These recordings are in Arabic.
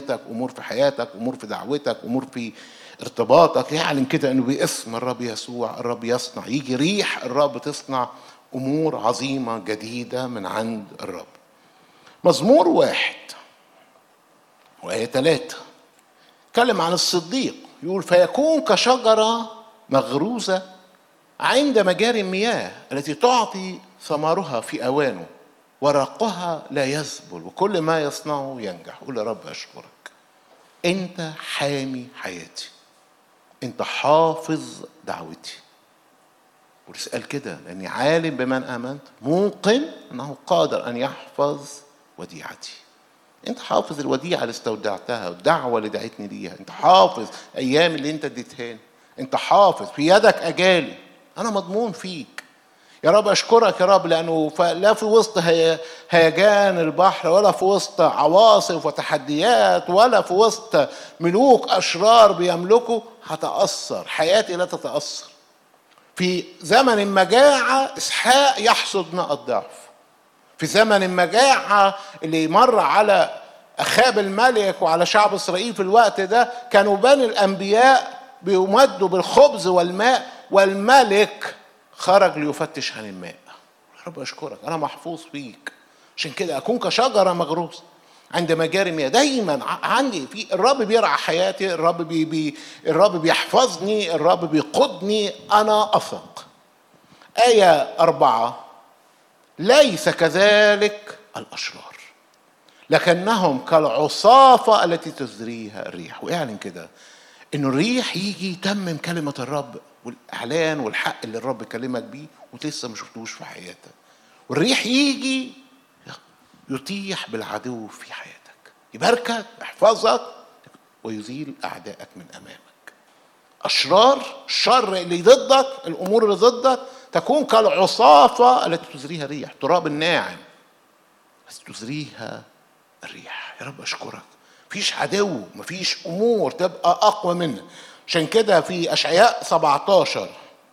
خدمتك، امور في حياتك، امور في دعوتك، امور في ارتباطك. يعلن كده انه باسم الرب يسوع الرب يصنع، يجي ريح الرب تصنع امور عظيمة جديدة من عند الرب. مزمور 1 وآية 3 اتكلم عن الصديق، يقول فيكون كشجرة مغروزة عند مجاري المياه التي تعطي ثمرها في أوانه، ورقها لا يذبل، وكل ما يصنعه ينجح. قول يا رب أشكرك، أنت حامي حياتي، أنت حافظ دعوتي. وتسأل كده لأني عالم بمن آمنت، موقن أنه قادر أن يحفظ وديعتي. أنت حافظ الوديعة اللي استودعتها، والدعوة اللي دعيتني ليها. أنت حافظ أيام اللي أنت اديتهاني. أنت حافظ في يدك أجالي، أنا مضمون فيك يا رب. أشكرك يا رب، لأنه لا في وسط هيجان البحر، ولا في وسط عواصف وتحديات، ولا في وسط ملوك أشرار بيملكوا هتأثر حياتي، لا تتأثر. في زمن المجاعة إسحاق يحصد 100 ضعف. في زمن المجاعة اللي مر على أخاب الملك وعلى شعب إسرائيل في الوقت ده، كانوا بني الأنبياء بيمدوا بالخبز والماء، والملك خرج ليفتش عن الماء. يا رب أشكرك، أنا محفوظ فيك. عشان كده أكون كشجرة مغروسة عند مجاري مياه. دايما عندي في الرب بيرعى حياتي، الرب بيحفظني، الرب بيقودني، أنا أثق. آية 4 ليس كذلك الأشرار لكنهم كالعصافة التي تزريها الريح. ويعلن كده إنه الريح يجي يتمم كلمة الرب والإعلان والحق اللي الرب كلمك بيه وتلسه ما شفتوش في حياتك. والريح يجي يطيح بالعدو في حياتك، يباركك، يحفظك، ويزيل أعدائك من أمامك. أشرار الشر اللي ضدك، الأمور اللي ضدك تكون كالعصافة التي تزريها الريح، تراب الناعم بس تزريها الريح. يا رب أشكرك، مفيش عدو، مفيش أمور تبقى أقوى منها. عشان كده في أشعياء 17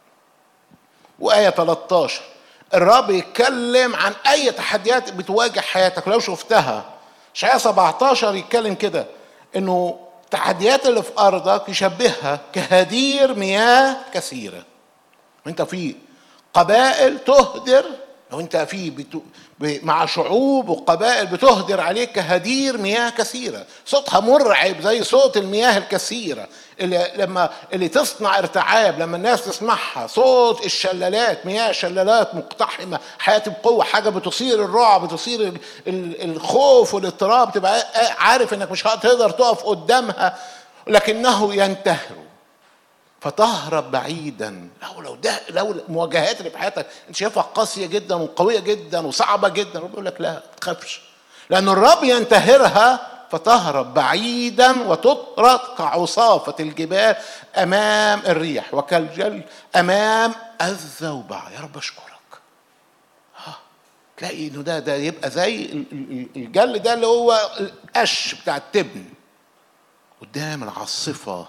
وآية 13 الرب يتكلم عن أي تحديات بتواجه حياتك. لو شفتها أشعياء 17 يتكلم كده إنه التحديات اللي في أرضك يشبهها كهدير مياه كثيرة. وانت في قبائل تهدر، لو انت في مع شعوب وقبائل بتهدر عليك كهدير مياه كثيرة، صوتها مرعب زي صوت المياه الكثيرة اللي تصنع ارتعاب لما الناس تسمعها. صوت الشلالات، مياه شلالات مقتحمة حياتي بقوة، حاجة بتصير الرعب، بتصير الخوف والاضطراب، تبقى عارف انك مش هتقدر تقف قدامها، لكنه ينتهر فتهرب بعيدا. لو المواجهات اللي في حياتك انت شايفها قاسيه جدا وقويه جدا وصعبه جدا، رب يقول لك لا تخافش، لان الرب ينتهرها فتهرب بعيدا وتطرد كعصافه الجبال امام الريح وكالجل امام الذوبعه. يا رب اشكرك. تلاقي انه ده يبقى زي الجل ده اللي هو القش بتاع التبن قدام العاصفه.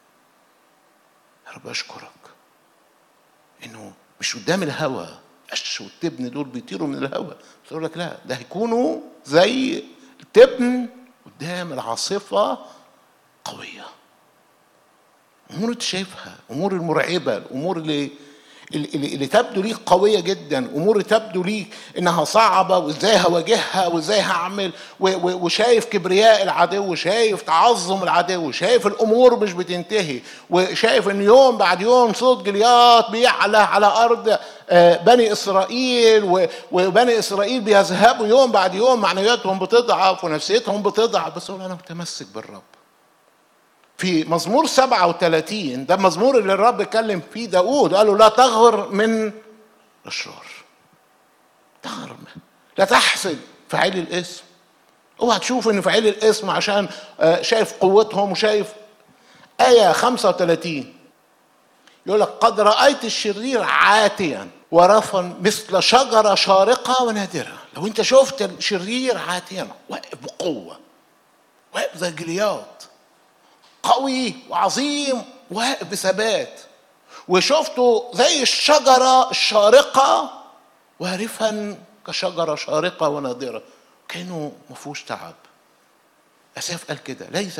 يا رب أشكرك إنه مش قدام الهوى، قش والتبن دول بيطيروا من الهوى، بس أقول لك لا، ده هيكونوا زي التبن قدام العاصفة قوية. أمور أنت شايفها، أمور المرعبة، الأمور اللي تبدو ليك قوية جدا، أمور تبدو ليك إنها صعبة وإزاي هواجهها وإزاي هعمل، وشايف كبرياء العدو، شايف تعظم العدو، شايف الأمور مش بتنتهي، وشايف إن يوم بعد يوم صوت جليات بيعلى على أرض بني إسرائيل، وبني إسرائيل بيذهبوا يوم بعد يوم، معنوياتهم بتضعف ونفسيتهم بتضعف، بس أنا متمسك بالرب. في مزمور 37 ده المزمور اللي الرب كلم فيه داود، قال له لا تغر من الأشرار، تغر لا تحسد فعيل الاسم. اوعى تشوف ان فعيل الاسم عشان شايف قوتهم وشايف. آية 35 يقول لك قد رأيت الشرير عاتيا ورفا مثل شجرة شارقة ونادرة. لو انت شفت الشرير عاتيا واقف بقوة، واقف زي جليات قوي وعظيم واقف بثبات، وشفته زي الشجرة الشارقة وارفا كشجرة شارقة ونادرة، كأنه مفهوش تعب. أساف قال كده ليس